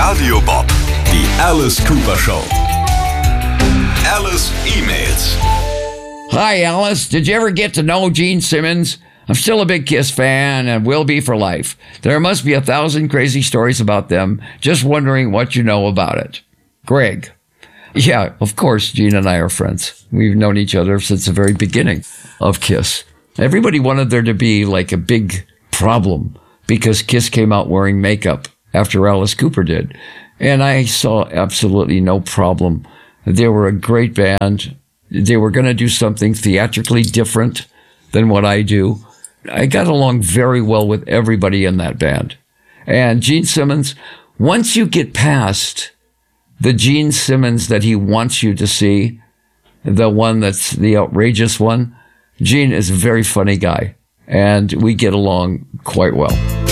Radio Bob, die Alice Cooper Show. Alice E-Mails. Hi, Alice. Did you ever get to know Gene Simmons? I'm still a big Kiss fan and will be for life. There must be 1,000 crazy stories about them. Just wondering what you know about it. Greg. Yeah, of course, Gene and I are friends. We've known each other since the very beginning of Kiss. Everybody wanted there to be like a big problem because Kiss came out wearing makeup after Alice Cooper did. And I saw absolutely no problem. They were a great band. They were going to do something theatrically different than what I do. I got along very well with everybody in that band. And Gene Simmons, once you get past the Gene Simmons that he wants you to see, the one that's the outrageous one, Gene is a very funny guy, and we get along quite well.